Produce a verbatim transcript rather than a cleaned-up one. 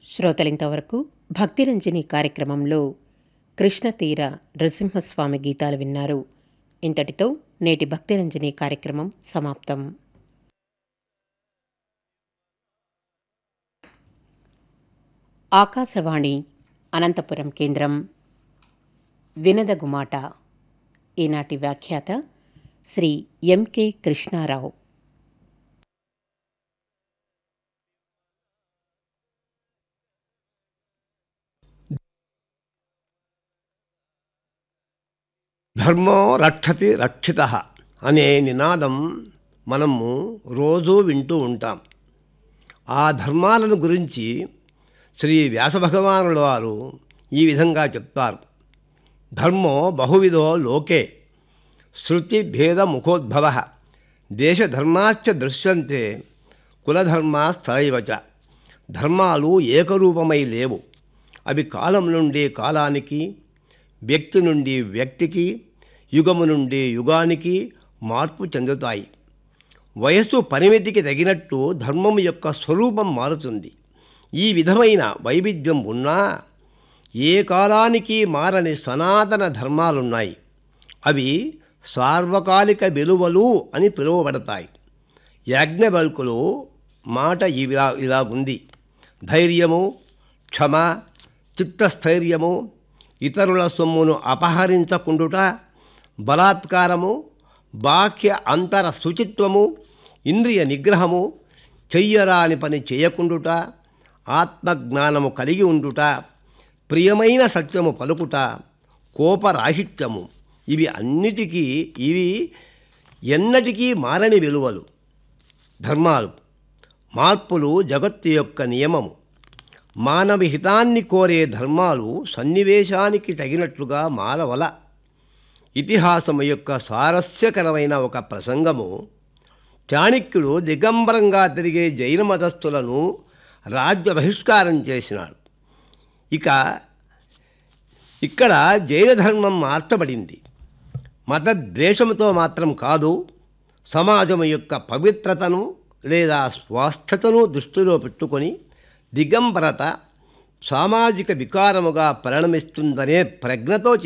శ్రోతలింతవరకు భక్తిరంజని కార్యక్రమంలో కృష్ణతీర నృసింహస్వామి గీతాలు విన్నారు. ఇంతటితో నేటి భక్తిరంజని కార్యక్రమం సమాప్తం. ఆకాశవాణి అనంతపురం కేంద్రం. వినదగుమాట. ఈనాటి వ్యాఖ్యాత శ్రీ ఎంకే కృష్ణారావు. ధర్మో రక్షతి రక్షితః అనే నినాదం మనము రోజూ వింటూ ఉంటాం. ఆ ధర్మాలను గురించి శ్రీ వ్యాసభగవానుల వారు ఈ విధంగా చెప్తారు. ధర్మో బహువిధో లోకే శృతి భేద ముఖోద్భవ దేశధర్మాశ్చ దృశ్యంతే కులధర్మాస్థలైవచ. ధర్మాలు ఏకరూపమై లేవు. అవి కాలం నుండి కాలానికి, వ్యక్తి నుండి వ్యక్తికి, యుగము నుండి యుగానికి మార్పు చెందుతాయి. వయస్సు పరిమితికి తగినట్టు ధర్మం యొక్క స్వరూపం మారుతుంది. ఈ విధమైన వైవిధ్యం ఉన్నా ఏ కాలానికి మారని సనాతన ధర్మాలున్నాయి. అవి సార్వకాలిక విలువలు అని పిలువబడతాయి. యాజ్ఞవల్కులు మాట ఇలా ఇలాగుంది: ధైర్యము, క్షమ, చిత్తస్థైర్యము, ఇతరుల సొమ్మును అపహరించకుండుట, బలాత్కారము, బాహ్య అంతర శుచిత్వము, ఇంద్రియ నిగ్రహము, చెయ్యరాని పని చేయకుండుట, ఆత్మజ్ఞానము కలిగి ఉండుట, ప్రియమైన సత్యము పలుకుట, కోపరాహిత్యము, ఇవి అన్నిటికీ ఇవి ఎన్నటికీ మారని విలువలు, ధర్మాలు. మార్పులు జగత్తు యొక్క నియమము. మానవ హితాన్ని కోరే ధర్మాలు సన్నివేశానికి తగినట్లుగా మారవల. ఇతిహాసము యొక్క స్వారస్యకరమైన ఒక ప్రసంగము: చాణక్యుడు దిగంబరంగా తిరిగే జైన మతస్థులను రాజ్య బహిష్కారం చేసినాడు. ఇక ఇక్కడ జైన ధర్మం మార్చబడింది. మతద్వేషముతో మాత్రం కాదు, సమాజం యొక్క పవిత్రతను లేదా స్వాస్థ్యతను దృష్టిలో పెట్టుకొని దిగంబరత సామాజిక వికారముగా పరిణమిస్తుందనే ప్రజ్ఞతో